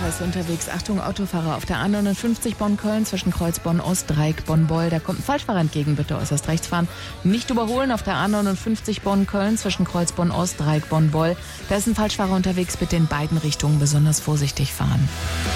ist unterwegs. Achtung, Autofahrer auf der A59 Bonn-Köln zwischen Kreuz Bonn-Ost, Dreieck Bonn-Boll. Da kommt ein Falschfahrer entgegen, bitte äußerst rechts fahren. Nicht überholen auf der A59 Bonn-Köln zwischen Kreuz Bonn-Ost, Dreieck Bonn-Boll. Da ist ein Falschfahrer unterwegs, bitte in beiden Richtungen besonders vorsichtig fahren.